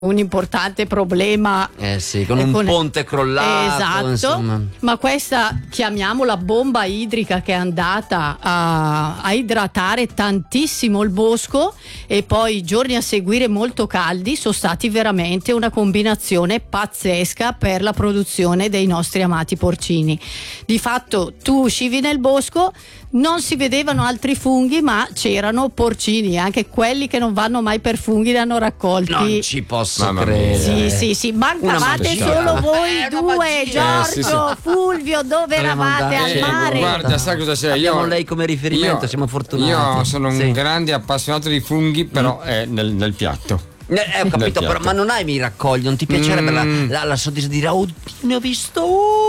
un importante problema con un ponte crollato, esatto, insomma. Ma questa, chiamiamola bomba idrica, che è andata a idratare tantissimo il bosco, e poi i giorni a seguire molto caldi sono stati veramente una combinazione pazzesca per la produzione dei nostri amati porcini. Di fatto tu uscivi nel bosco, non si vedevano altri funghi, ma c'erano porcini, anche quelli che non vanno mai per funghi li hanno raccolti. Non ci posso credere. Sì, mancavate solo voi due, Giorgio, Fulvio, dove eravate al mare? Guarda, sai cosa c'è? Abbiamo lei come riferimento, siamo fortunati. Io sono un grande appassionato di funghi, però è nel piatto. Ho capito, però, ma non hai mi raccogli, non ti piacerebbe la soddisfazione di dire oddio, ne ho visto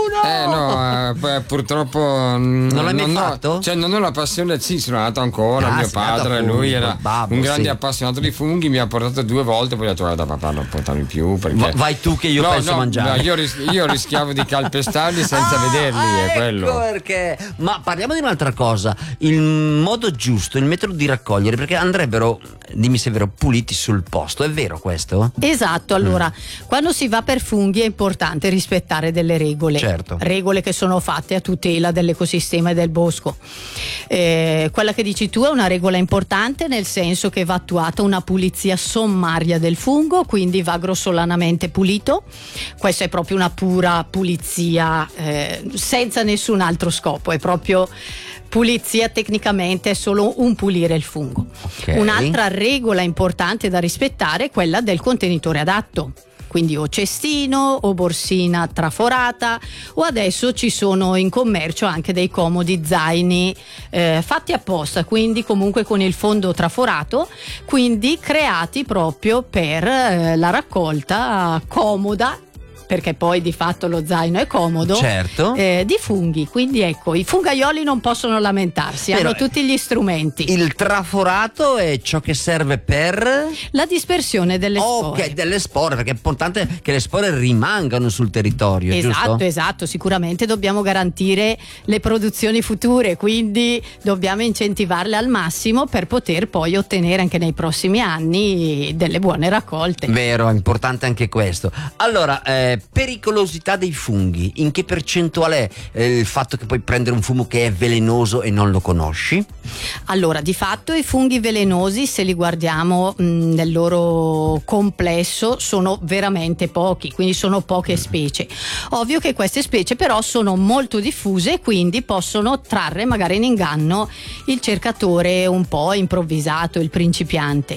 uno? Purtroppo non l'hai mai fatto? Cioè non ho la passione, sì, sono nato ancora, mio padre, lui era un grande appassionato di funghi, mi ha portato 2 volte, poi ho detto guarda papà non portarmi più perché vai tu che io penso mangiare. No, io rischiavo di calpestarli senza vederli, è quello. Ecco perché. Ma parliamo di un'altra cosa, il modo giusto, il metodo di raccogliere, perché andrebbero, dimmi se è vero, puliti sul posto. È vero questo? Esatto, allora quando si va per funghi è importante rispettare delle regole. Certo. Regole che sono fatte a tutela dell'ecosistema e del bosco. Quella che dici tu è una regola importante, nel senso che va attuata una pulizia sommaria del fungo, quindi va grossolanamente pulito. Questa è proprio una pura pulizia senza nessun altro scopo, è proprio pulizia, tecnicamente è solo un pulire il fungo. Okay. Un'altra regola importante da rispettare è quella del contenitore adatto, quindi o cestino o borsina traforata, o adesso ci sono in commercio anche dei comodi zaini fatti apposta, quindi comunque con il fondo traforato, quindi creati proprio per la raccolta comoda, perché poi di fatto lo zaino è comodo, certo, di funghi. Quindi ecco, i fungaioli non possono lamentarsi, hanno tutti gli strumenti. Il traforato è ciò che serve per la dispersione delle spore. Ok, delle spore, perché è importante che le spore rimangano sul territorio, giusto? Esatto, sicuramente dobbiamo garantire le produzioni future, quindi dobbiamo incentivarle al massimo per poter poi ottenere anche nei prossimi anni delle buone raccolte. Vero, è importante anche questo. Allora, pericolosità dei funghi, in che percentuale è il fatto che puoi prendere un fungo che è velenoso e non lo conosci? Allora, di fatto i funghi velenosi, se li guardiamo nel loro complesso, sono veramente pochi, quindi sono poche specie. Ovvio che queste specie però sono molto diffuse e quindi possono trarre magari in inganno il cercatore un po' improvvisato, il principiante.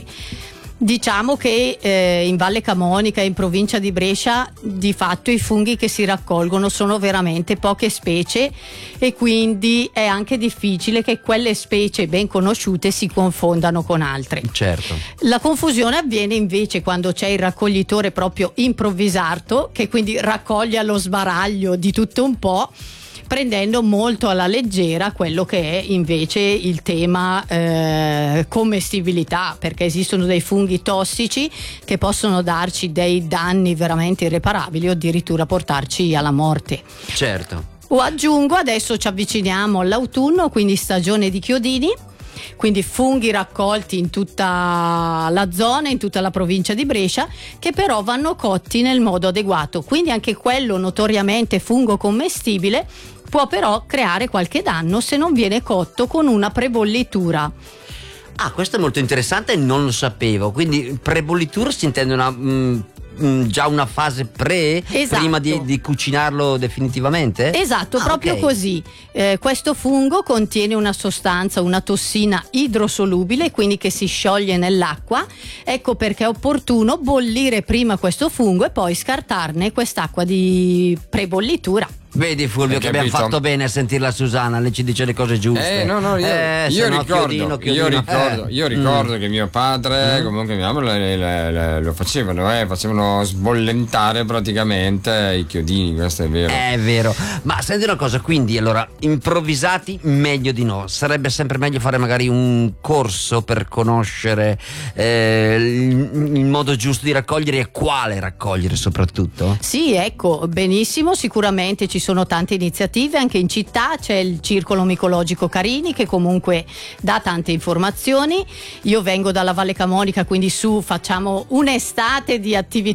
Diciamo che in Valle Camonica, in provincia di Brescia, di fatto i funghi che si raccolgono sono veramente poche specie, e quindi è anche difficile che quelle specie ben conosciute si confondano con altre. Certo. La confusione avviene invece quando c'è il raccoglitore proprio improvvisato, che quindi raccoglie allo sbaraglio di tutto un po', prendendo molto alla leggera quello che è invece il tema commestibilità, perché esistono dei funghi tossici che possono darci dei danni veramente irreparabili o addirittura portarci alla morte. Certo. O aggiungo, adesso ci avviciniamo all'autunno, quindi stagione di chiodini, quindi funghi raccolti in tutta la zona, in tutta la provincia di Brescia, che però vanno cotti nel modo adeguato, quindi anche quello notoriamente fungo commestibile può però creare qualche danno se non viene cotto con una prebollitura. Ah, questo è molto interessante e non lo sapevo. Quindi prebollitura si intende già una fase esatto, prima di cucinarlo definitivamente? Esatto, proprio okay. Così. Questo fungo contiene una sostanza, una tossina idrosolubile, quindi che si scioglie nell'acqua. Ecco perché è opportuno bollire prima questo fungo e poi scartarne quest'acqua di prebollitura. Vedi Fulvio che abbiamo fatto bene a sentirla Susanna, lei ci dice le cose giuste. Io ricordo che mio padre, comunque mia mamma lo facevano sbollentare praticamente i chiodini, questo è vero. È vero. Ma senti una cosa, quindi allora improvvisati meglio di no, sarebbe sempre meglio fare magari un corso per conoscere il modo giusto di raccogliere e quale raccogliere soprattutto? Sì, ecco, benissimo, sicuramente ci sono tante iniziative anche in città, c'è il Circolo Micologico Carini che comunque dà tante informazioni. Io vengo dalla Valle Camonica, quindi facciamo un'estate di attività